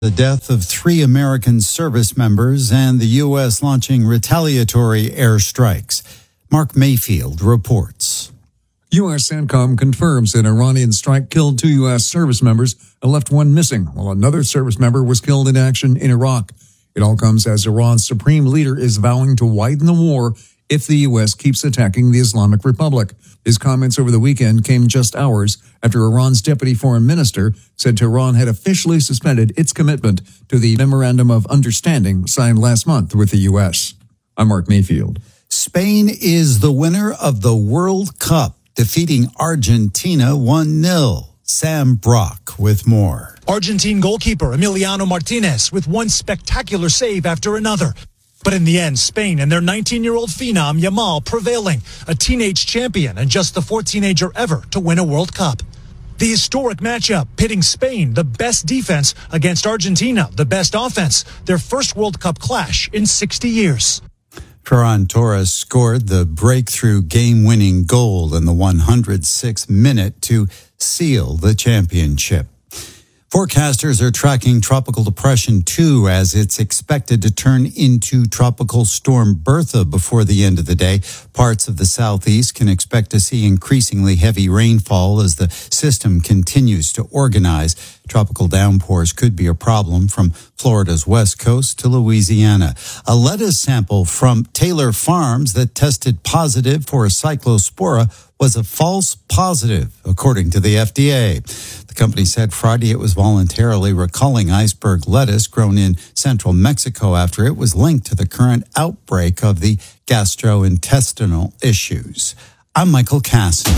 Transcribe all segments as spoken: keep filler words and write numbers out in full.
The death of three American service members and the U S launching retaliatory airstrikes. Mark Mayfield reports. U S CENTCOM confirms an Iranian strike killed two U S service members and left one missing, while another service member was killed in action in Iraq. It all comes as Iran's supreme leader is vowing to widen the war if the U S keeps attacking the Islamic Republic. His comments over the weekend came just hours after Iran's deputy foreign minister said Tehran had officially suspended its commitment to the Memorandum of Understanding signed last month with the U S. I'm Mark Mayfield. Spain is the winner of the World Cup, defeating Argentina one nil. Sam Brock with more. Argentine goalkeeper Emiliano Martinez with one spectacular save after another. But in the end, Spain and their nineteen-year-old phenom Yamal prevailing, a teenage champion and just the fourth teenager ever to win a World Cup. The historic matchup pitting Spain, the best defense, against Argentina, the best offense, their first World Cup clash in sixty years. Ferran Torres scored the breakthrough game-winning goal in the one hundred sixth minute to seal the championship. Forecasters are tracking Tropical Depression two as it's expected to turn into Tropical Storm Bertha before the end of the day. Parts of the southeast can expect to see increasingly heavy rainfall as the system continues to organize. Tropical downpours could be a problem from Florida's west coast to Louisiana. A lettuce sample from Taylor Farms that tested positive for a cyclospora was a false positive, according to the F D A. The company said Friday it was voluntarily recalling iceberg lettuce grown in central Mexico after it was linked to the current outbreak of the gastrointestinal issues. I'm Michael Cassidy.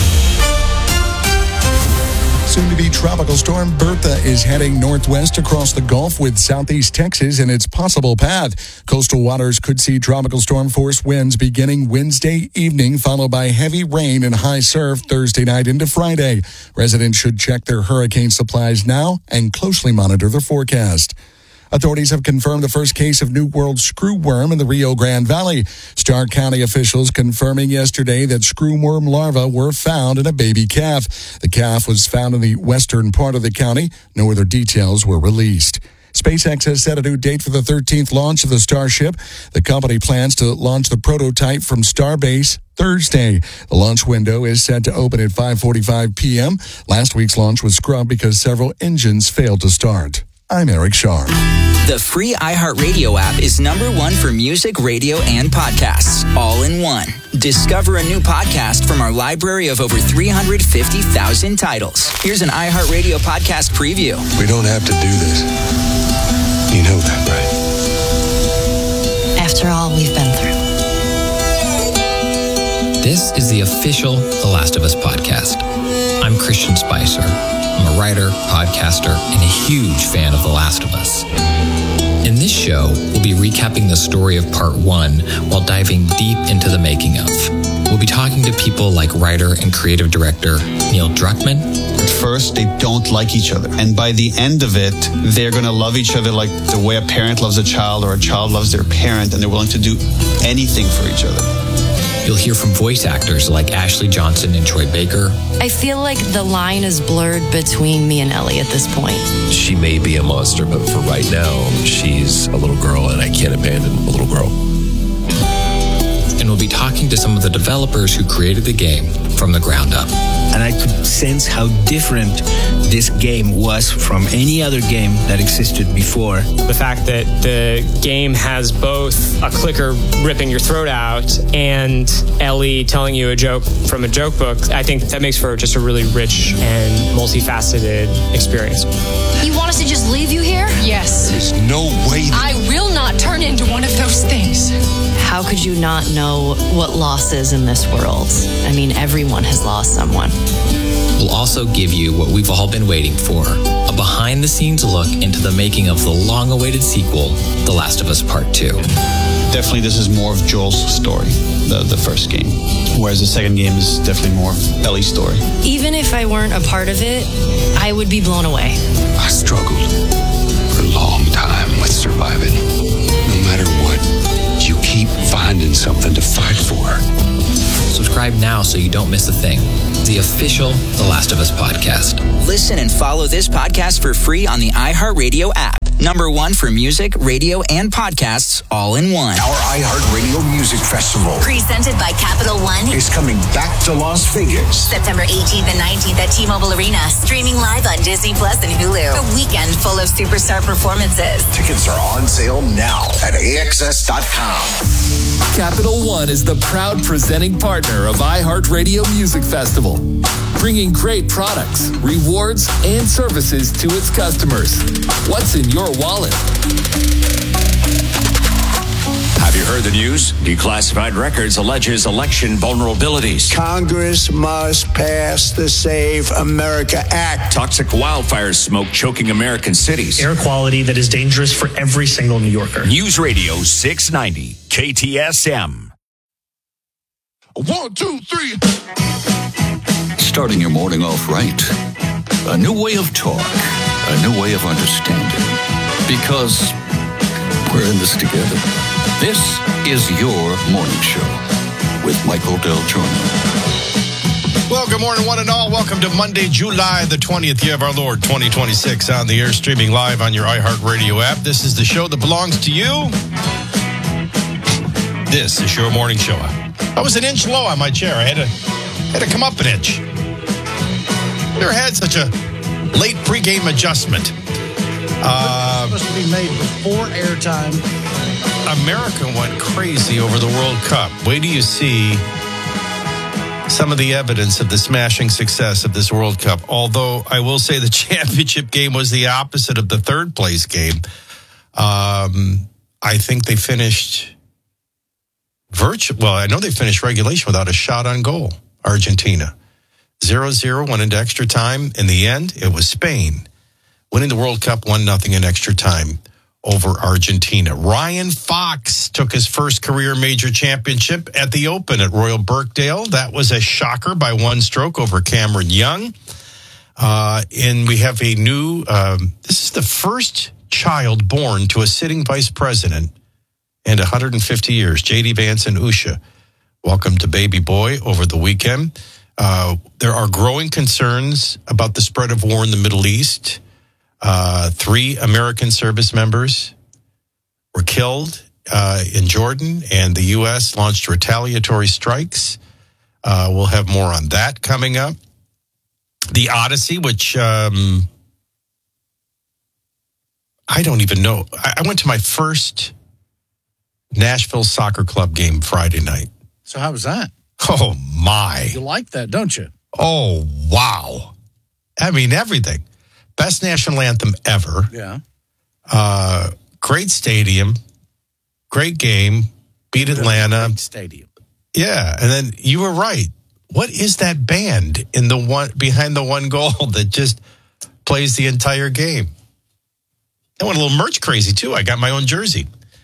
Soon-to-be Tropical Storm Bertha is heading northwest across the Gulf with southeast Texas in its possible path. Coastal waters could see tropical storm force winds beginning Wednesday evening, followed by heavy rain and high surf Thursday night into Friday. Residents should check their hurricane supplies now and closely monitor the forecast. Authorities have confirmed the first case of New World screwworm in the Rio Grande Valley. Stark County officials confirming yesterday that screwworm larvae were found in a baby calf. The calf was found in the western part of the county. No other details were released. SpaceX has set a new date for the thirteenth launch of the Starship. The company plans to launch the prototype from Starbase Thursday. The launch window is set to open at five forty-five p.m. Last week's launch was scrubbed because several engines failed to start. I'm Eric Sharp. The free iHeartRadio app is number one for music, radio, and podcasts, all in one. Discover a new podcast from our library of over three hundred fifty thousand titles. Here's an iHeartRadio podcast preview. We don't have to do this. You know that, right? After all we've been through. This is the official The Last of Us podcast. I'm Christian Spicer. I'm a writer, podcaster, and a huge fan of The Last of Us. In this show, we'll be recapping the story of part one while diving deep into the making of. We'll be talking to people like writer and creative director Neil Druckmann. At first, they don't like each other. And by the end of it, they're going to love each other like the way a parent loves a child or a child loves their parent, and they're willing to do anything for each other. You'll hear from voice actors like Ashley Johnson and Troy Baker. I feel like the line is blurred between me and Ellie at this point. She may be a monster, but for right now, she's a little girl, and I can't abandon a little girl. And we'll be talking to some of the developers who created the game from the ground up. And I could sense how different this game was from any other game that existed before. The fact that the game has both a clicker ripping your throat out and Ellie telling you a joke from a joke book, I think that makes for just a really rich and multifaceted experience. You want us to just leave you here? Yes. There's no way that... I will not turn into one of those things. How could you not know what loss is in this world? I mean, everyone has lost someone. We'll also give you what we've all been waiting for, a behind-the-scenes look into the making of the long-awaited sequel, The Last of Us Part two. Definitely this is more of Joel's story, the, the first game, whereas the second game is definitely more of Ellie's story. Even if I weren't a part of it, I would be blown away. I struggled for a long time with surviving. No matter what, you keep finding something to fight for. Subscribe now so you don't miss a thing. The official The Last of Us podcast. Listen and follow this podcast for free on the iHeartRadio app. Number one for music, radio, and podcasts all in one. Our iHeartRadio Music Festival, presented by Capital One, is coming back to Las Vegas. September eighteenth and nineteenth at T-Mobile Arena. Streaming live on Disney Plus and Hulu. A weekend full of superstar performances. Tickets are on sale now at A X S dot com. Capital One is the proud presenting partner of iHeartRadio Music Festival, bringing great products, rewards, and services to its customers. What's in your wallet? Have you heard the news? Declassified Records alleges election vulnerabilities. Congress must pass the Save America Act. Toxic wildfire smoke choking American cities. Air quality that is dangerous for every single New Yorker. News Radio six ninety, K T S M. One, two, three. Starting your morning off right. A new way of talk. A new way of understanding. Because we're in this together. This is your morning show with Michael Del Giorno. Well, good morning, one and all. Welcome to Monday, July the twentieth, year of our Lord, twenty twenty-six, on the air, streaming live on your iHeartRadio app. This is the show that belongs to you. This is your morning show. I was an inch low on my chair. I had to, had to come up an inch. Never had such a late pregame adjustment. Uh, supposed to be made before airtime. America went crazy over the World Cup. Wait till you see some of the evidence of the smashing success of this World Cup. Although I will say the championship game was the opposite of the third place game. Um, I think they finished virtual. Well, I know they finished regulation without a shot on goal. Argentina zero zero went into extra time. In the end, it was Spain winning the World Cup one nothing in extra time over Argentina. Ryan Fox took his first career major championship at the Open at Royal Birkdale. That was a shocker by one stroke over Cameron Young. Uh, and we have a new, um, this is the first child born to a sitting vice president in one hundred fifty years. J D Vance and Usha welcomed a baby boy over the weekend. Uh, there are growing concerns about the spread of war in the Middle East. Uh, three American service members were killed uh, in Jordan, and the U S launched retaliatory strikes. Uh, we'll have more on that coming up. The Odyssey, which um, I don't even know. I, I went to my first Nashville Soccer Club game Friday night. So how was that? Oh, my. You like that, don't you? Oh, wow. I mean, everything. Best national anthem ever. Yeah. Uh, great stadium. Great game. Beat Atlanta. Great stadium. Yeah. And then you were right. What is that band in the one behind the one goal that just plays the entire game? I went a little merch crazy, too. I got my own jersey.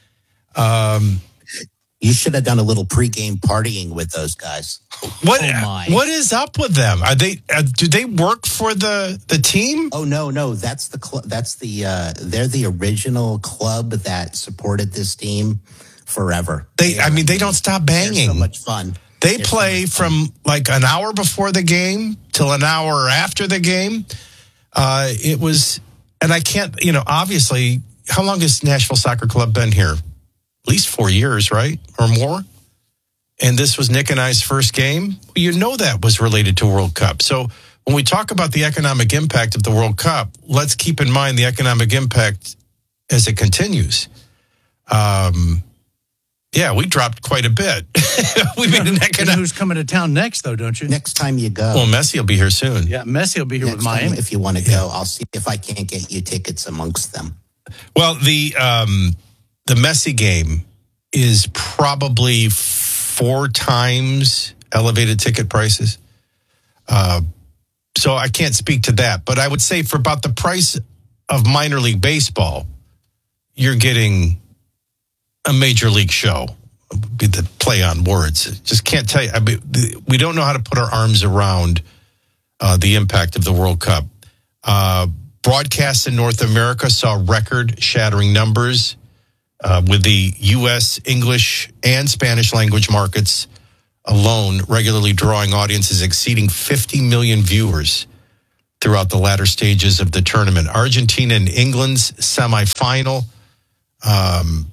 Um, you should have done a little pregame partying with those guys. What? Oh my. What is up with them? Are they? Uh, do they work for the, the team? Oh no, no. That's the cl- that's the uh, they're the original club that supported this team forever. They, they I mean, they don't stop banging. So much fun. They they're play so from like an hour before the game till an hour after the game. Uh, it was, and I can't. You know, obviously, how long has Nashville Soccer Club been here? At least four years, right? Or more. And this was Nick and I's first game. You know that was related to World Cup. So when we talk about the economic impact of the World Cup, let's keep in mind the economic impact as it continues. Um, yeah, we dropped quite a bit. we made an economic. Who's coming to town next, though, don't you? Next time you go. Well, Messi will be here soon. Yeah, Messi will be here Next with Miami. Time, if you want to go, I'll see if I can't get you tickets amongst them. Well, the um, the Messi game is probably four times elevated ticket prices. Uh, so I can't speak to that. But I would say for about the price of minor league baseball, you're getting a major league show. Be the play on words. Just can't tell you. I mean, we don't know how to put our arms around uh, the impact of the World Cup. Uh, broadcasts in North America saw record-shattering numbers uh, with the U S, English, and Spanish language markets alone, regularly drawing audiences exceeding fifty million viewers throughout the latter stages of the tournament. Argentina and England's semifinal um,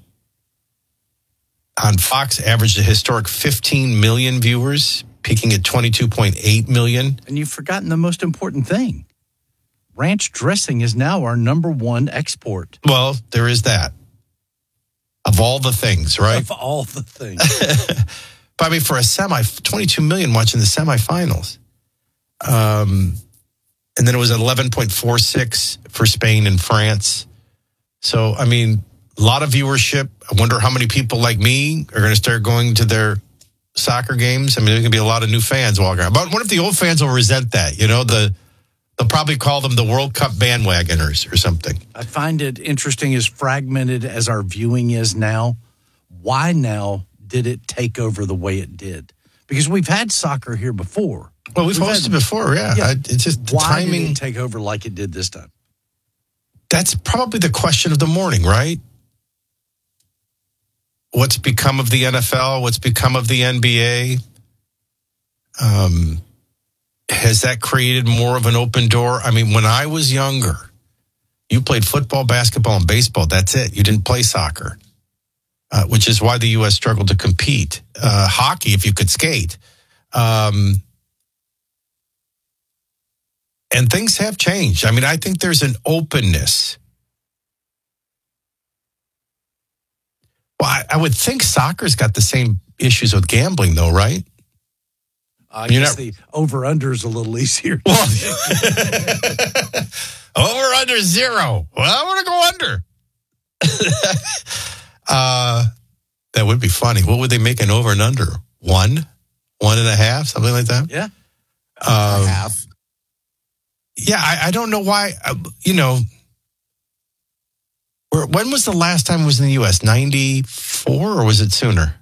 on Fox averaged a historic fifteen million viewers, peaking at twenty-two point eight million. And you've forgotten the most important thing. Ranch dressing is now our number one export. Well, there is that. Of all the things, right? Of all the things. But I mean, for a semi, twenty-two million watching the semifinals. Um, and then it was eleven point four six for Spain and France. So, I mean, a lot of viewership. I wonder how many people like me are going to start going to their soccer games. I mean, there's going to be a lot of new fans walking around. But what if the old fans will resent that? You know, the they'll probably call them the World Cup bandwagoners or something. I find it interesting, as fragmented as our viewing is now. Why now did it take over the way it did? Because we've had soccer here before. Well, we've, we've hosted had, before, yeah. yeah. I, it's just the Why timing. Did it take over like it did this time? That's probably the question of the morning, right? What's become of the N F L? What's become of the N B A? Um, has that created more of an open door? I mean, when I was younger, you played football, basketball, and baseball. That's it. You didn't play soccer, uh, which is why the U S struggled to compete. Uh, hockey, if you could skate. Um, and things have changed. I mean, I think there's an openness. Well, I, I would think soccer's got the same issues with gambling, though, right? I You're guess not... the over-under is a little easier. Well, over-under zero. Well, I want to go under. uh, that would be funny. What would they make an over and under? One? One and a half? Something like that? Yeah. Um, half. Yeah, I, I don't know why, uh, you know... When was the last time it was in the U S? ninety-four or was it sooner?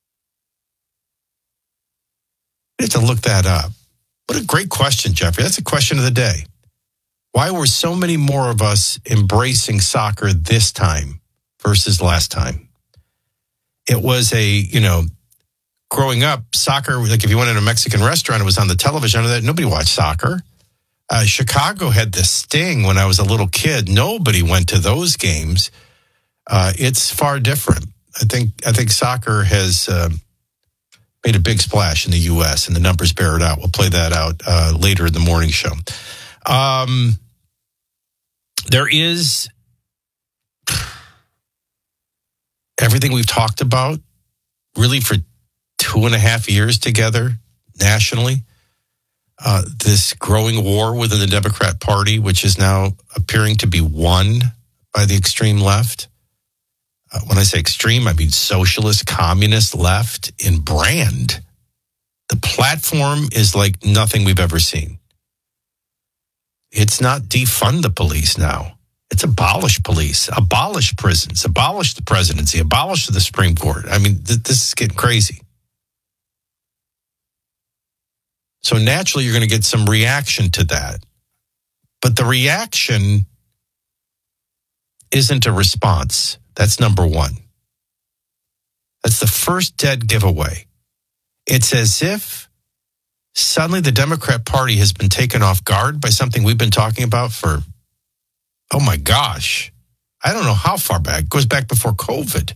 I have to look that up. What a great question, Jeffrey. That's a question of the day. Why were so many more of us embracing soccer this time versus last time? It was a, you know, growing up, soccer, like if you went in a Mexican restaurant, it was on the television. Nobody watched soccer. Uh, Chicago had this sting when I was a little kid. Nobody went to those games. Uh, it's far different. I think I think soccer has uh, made a big splash in the U S, and the numbers bear it out. We'll play that out uh, later in the morning show. Um, there is everything we've talked about, really for two and a half years together nationally. Uh, this growing war within the Democrat Party, which is now appearing to be won by the extreme left. Uh, when I say extreme, I mean socialist, communist left in brand. The platform is like nothing we've ever seen. It's not defund the police now. It's abolish police, abolish prisons, abolish the presidency, abolish the Supreme Court. I mean, th- this is getting crazy. So naturally, you're going to get some reaction to that. But the reaction isn't a response. That's number one. That's the first dead giveaway. It's as if suddenly the Democrat Party has been taken off guard by something we've been talking about for, oh my gosh, I don't know how far back. It goes back before COVID.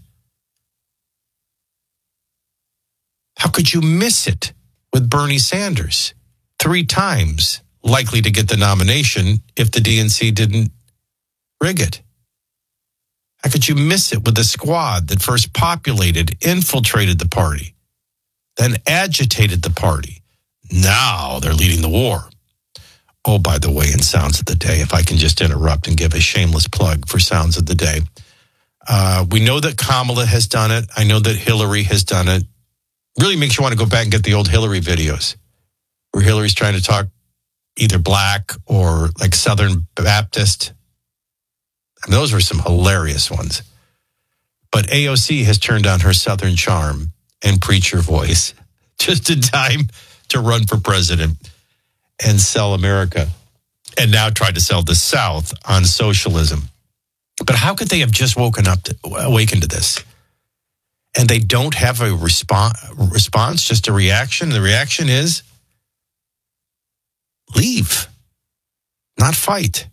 How could you miss it? With Bernie Sanders, three times likely to get the nomination if the D N C didn't rig it. How could you miss it with the squad that first populated, infiltrated the party, then agitated the party? Now they're leading the war. Oh, by the way, in Sounds of the Day, if I can just interrupt and give a shameless plug for Sounds of the Day. Uh, we know that Kamala has done it. I know that Hillary has done it. Really makes you want to go back and get the old Hillary videos where Hillary's trying to talk either black or like Southern Baptist. I mean, those were some hilarious ones. But A O C has turned on her Southern charm and preacher voice just in time to run for president and sell America, and now try to sell the South on socialism. But how could they have just woken up, to, awakened to this? and they don't have a response, response, just a reaction. The reaction is leave, not fight.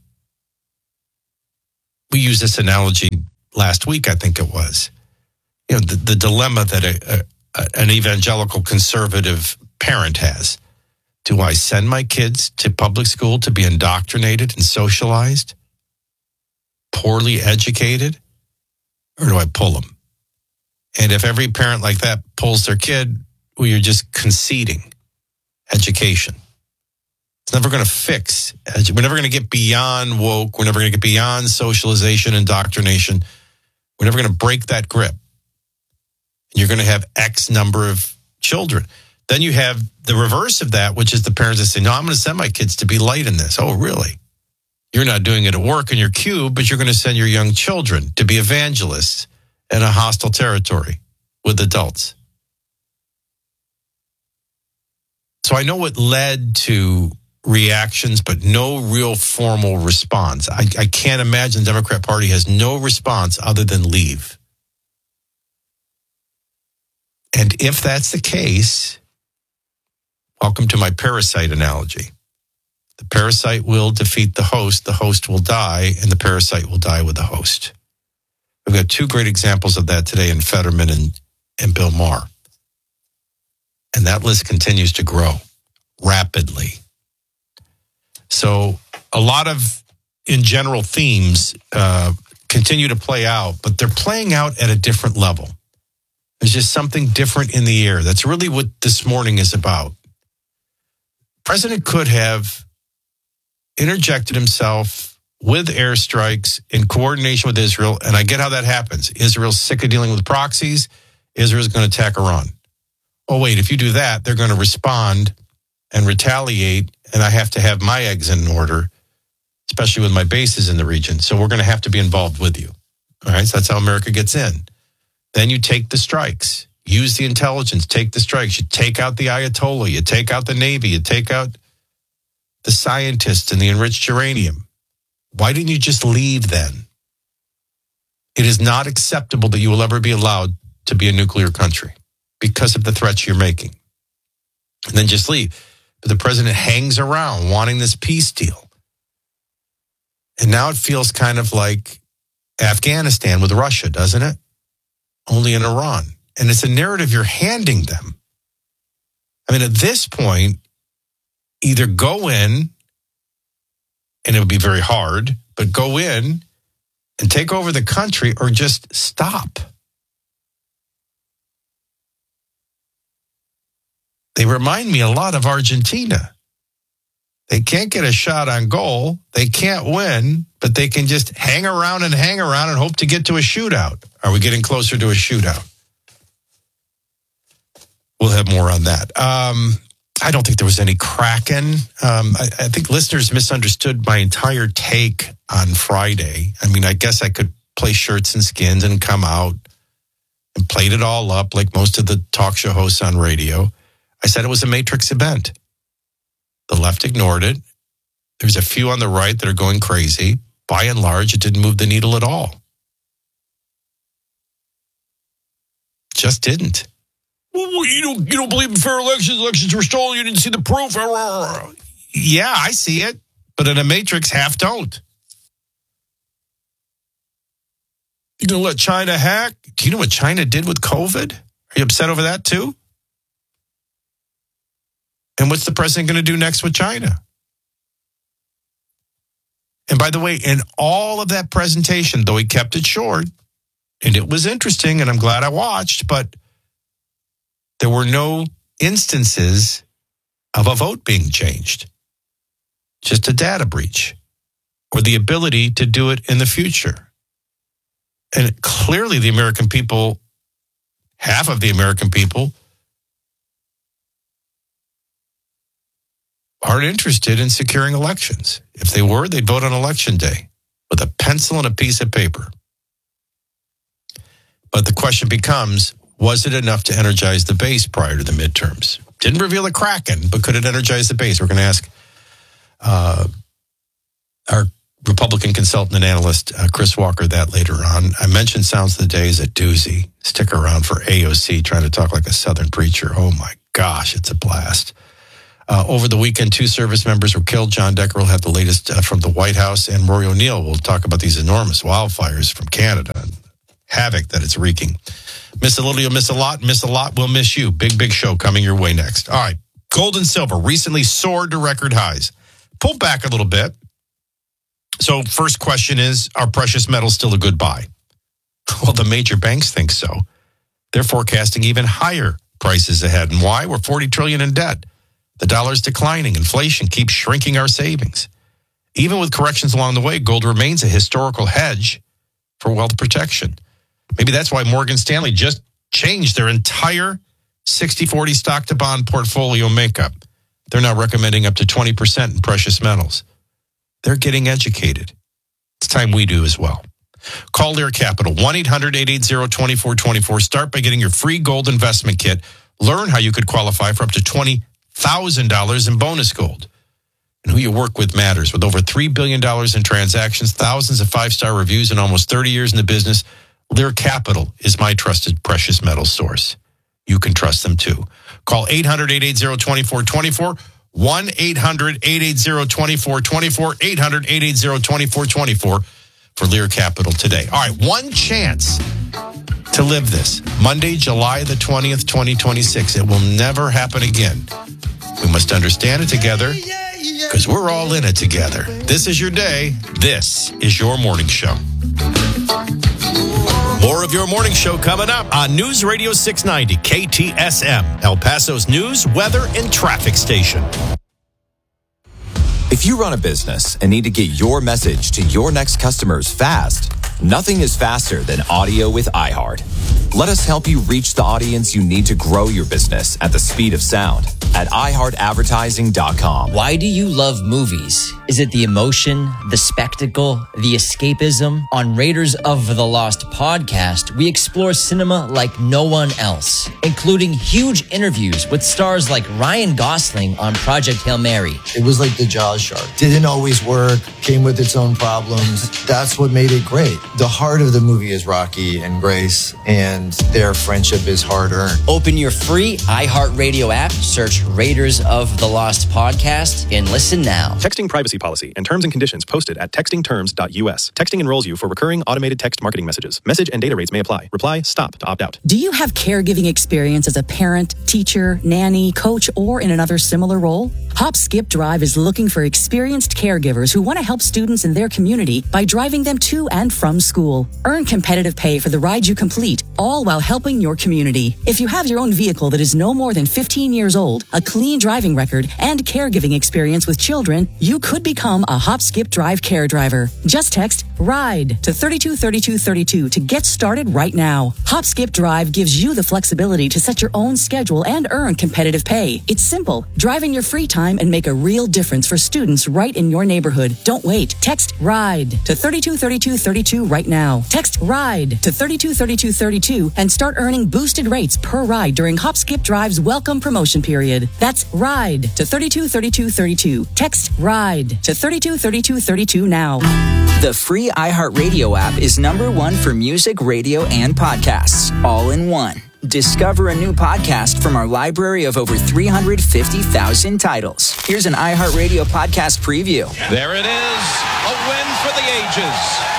We used this analogy last week, I think it was. You know, the, the dilemma that a, a, an evangelical conservative parent has. Do I send my kids to public school to be indoctrinated and socialized, poorly educated, or do I pull them? And if every parent like that pulls their kid, well, you're just conceding education. It's never going to fix. We're never going to get beyond woke. We're never going to get beyond socialization, indoctrination. We're never going to break that grip. You're going to have X number of children. Then you have the reverse of that, which is the parents that say, no, I'm going to send my kids to be light in this. Oh, really? You're not doing it at work in your cube, but you're going to send your young children to be evangelists in a hostile territory with adults. So I know what led to reactions, but no real formal response. I, I can't imagine the Democrat Party has no response other than leave. And if that's the case, welcome to my parasite analogy. The parasite will defeat the host, the host will die, and the parasite will die with the host. We've got two great examples of that today in Fetterman and, and Bill Maher. And that list continues to grow rapidly. So a lot of, in general, themes uh, continue to play out, but they're playing out at a different level. There's just something different in the air. That's really what this morning is about. President could have interjected himself with airstrikes in coordination with Israel, and I get how that happens. Israel's sick of dealing with proxies. Israel's going to attack Iran. Oh, wait, if you do that, they're going to respond and retaliate, and I have to have my eggs in order, especially with my bases in the region. So we're going to have to be involved with you. All right, so that's how America gets in. Then you take the strikes. Use the intelligence, take the strikes. You take out the Ayatollah, you take out the Navy, you take out the scientists and the enriched uranium. Why didn't you just leave then? It is not acceptable that you will ever be allowed to be a nuclear country because of the threats you're making. And then just leave. But the president hangs around wanting this peace deal. And now it feels kind of like Afghanistan with Russia, doesn't it? Only in Iran. And it's a narrative you're handing them. I mean, at this point, either go in, and it would be very hard, but go in and take over the country or just stop. They remind me a lot of Argentina. They can't get a shot on goal. They can't win, but they can just hang around and hang around and hope to get to a shootout. Are we getting closer to a shootout? We'll have more on that. Um, I don't think there was any Kraken. Um, I, I think listeners misunderstood my entire take on Friday. I mean, I guess I could play shirts and skins and come out and played it all up like most of the talk show hosts on radio. I said it was a Matrix event. The left ignored it. There's a few on the right that are going crazy. By and large, it didn't move the needle at all. Just didn't. Well, you don't, you don't believe in fair elections? Elections were stolen. You didn't see the proof. Yeah, I see it. But in a Matrix, half don't. You going to let China hack? Do you know what China did with COVID? Are you upset over that too? And what's the president going to do next with China? And by the way, in all of that presentation, though he kept it short, and it was interesting, and I'm glad I watched, but there were no instances of a vote being changed. Just a data breach or the ability to do it in the future. And clearly the American people, half of the American people, aren't interested in securing elections. If they were, they'd vote on election day with a pencil and a piece of paper. But the question becomes, was it enough to energize the base prior to the midterms? Didn't reveal a Kraken, but could it energize the base? We're going to ask uh, our Republican consultant and analyst uh, Chris Walker that later on. I mentioned Sounds of the Day is a doozy. Stick around for A O C trying to talk like a Southern preacher. Oh my gosh, it's a blast. Uh, over the weekend, two service members were killed. John Decker will have the latest uh, from the White House, and Rory O'Neill will talk about these enormous wildfires from Canada and havoc that it's wreaking. Miss a little, you'll miss a lot. Miss a lot, we'll miss you. Big, big show coming your way next. All right, gold and silver recently soared to record highs. Pulled back a little bit. So first question is, are precious metals still a good buy? Well, the major banks think so. They're forecasting even higher prices ahead. And why? We're forty trillion dollars in debt. The dollar's declining. Inflation keeps shrinking our savings. Even with corrections along the way, gold remains a historical hedge for wealth protection. Maybe that's why Morgan Stanley just changed their entire sixty forty stock to bond portfolio makeup. They're now recommending up to twenty percent in precious metals. They're getting educated. It's time we do as well. Call Lear Capital, one eight hundred eight eight zero two four two four. Start by getting your free gold investment kit. Learn how you could qualify for up to twenty thousand dollars in bonus gold. And who you work with matters. With over three billion dollars in transactions, thousands of five-star reviews, and almost thirty years in the business, Lear Capital is my trusted precious metals source. You can trust them too. Call eight hundred eight eight zero two four two four, one eight hundred eight eight zero two four two four, eight hundred eight eight zero two four two four for Lear Capital today. All right, one chance to live this. Monday, July the twentieth, twenty twenty-six. It will never happen again. We must understand it together because we're all in it together. This is your day. This is your morning show. More of your morning show coming up on News Radio six ninety K T S M, El Paso's news, weather, and traffic station. If you run a business and need to get your message to your next customers fast, nothing is faster than audio with iHeart. Let us help you reach the audience you need to grow your business at the speed of sound at i heart advertising dot com. Why do you love movies? Is it the emotion, the spectacle, the escapism? On Raiders of the Lost podcast, we explore cinema like no one else, including huge interviews with stars like Ryan Gosling on Project Hail Mary. It was like the Jaws shark. Didn't always work, came with its own problems. That's what made it great. The heart of the movie is Rocky and Grace, and their friendship is hard-earned. Open your free iHeartRadio app, search Raiders of the Lost podcast, and listen now. Texting privacy policy and terms and conditions posted at texting terms dot u s. Texting enrolls you for recurring automated text marketing messages. Message and data rates may apply. Reply STOP to opt out. Do you have caregiving experience as a parent, teacher, nanny, coach, or in another similar role? Hop Skip Drive is looking for experienced caregivers who want to help students in their community by driving them to and from school. Earn competitive pay for the ride you complete, all while helping your community. If you have your own vehicle that is no more than fifteen years old, a clean driving record, and caregiving experience with children, you could become a Hop Skip Drive care driver. Just text RIDE to three two three two three two to get started right now. Hop Skip Drive gives you the flexibility to set your own schedule and earn competitive pay. It's simple. Drive in your free time and make a real difference for students right in your neighborhood. Don't wait. Text RIDE to three two three two three two right now. Text RIDE to three two three two three two and start earning boosted rates per ride during Hop Skip Drive's welcome promotion period. That's RIDE to three two three two three two. Text RIDE to three two three two three two now. The free iHeartRadio app is number one for music, radio, and podcasts, all in one. Discover a new podcast from our library of over three hundred fifty thousand titles. Here's an iHeartRadio podcast preview. There it is, a win for the ages.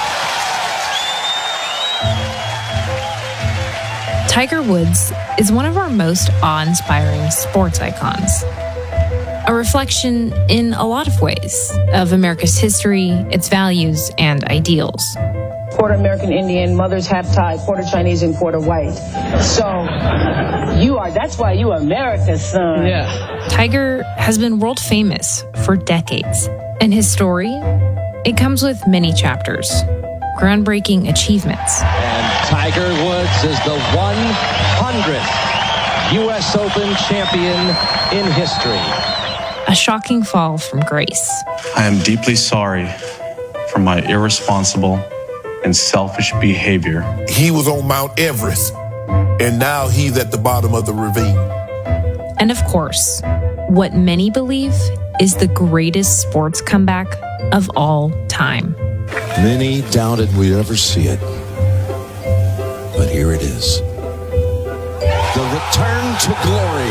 Tiger Woods is one of our most awe-inspiring sports icons. A reflection in a lot of ways of America's history, its values, and ideals. Quarter American Indian, mother's half Thai, quarter Chinese, and quarter white. So you are, that's why you are America's son. Yeah. Tiger has been world famous for decades. And his story, it comes with many chapters, groundbreaking achievements. And Tiger Woods is the one hundredth U S Open champion in history. A shocking fall from grace. I am deeply sorry for my irresponsible and selfish behavior. He was on Mount Everest, and now he's at the bottom of the ravine. And of course, what many believe is the greatest sports comeback of all time. Many doubted we'd ever see it, but here it is. The return to glory.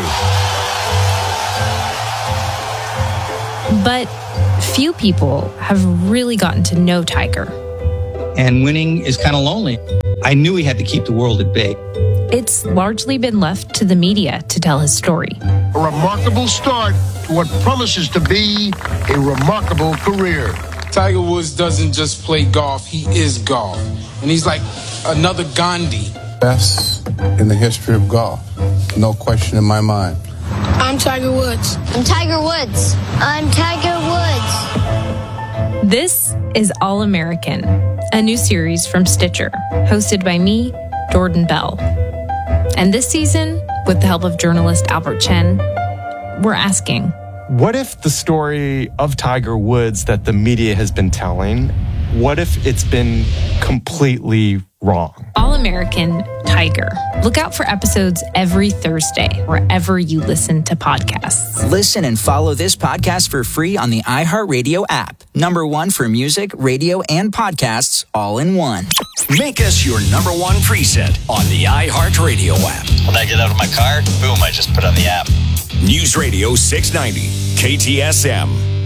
But few people have really gotten to know Tiger. And winning is kind of lonely. I knew he had to keep the world at bay. It's largely been left to the media to tell his story. A remarkable start to what promises to be a remarkable career. Tiger Woods doesn't just play golf, he is golf. And he's like another Gandhi. Best in the history of golf. No question in my mind. I'm Tiger Woods. I'm Tiger Woods. I'm Tiger Woods. This is All American, a new series from Stitcher, hosted by me, Jordan Bell. And this season, with the help of journalist Albert Chen, we're asking, what if the story of Tiger Woods that the media has been telling, what if it's been completely wrong? All American Tiger. Look out for episodes every Thursday, wherever you listen to podcasts. Listen and follow this podcast for free on the iHeartRadio app. Number one for music, radio, and podcasts all in one. Make us your number one preset on the iHeartRadio app. When I get out of my car, boom, I just put on the app. News Radio six ninety, K T S M.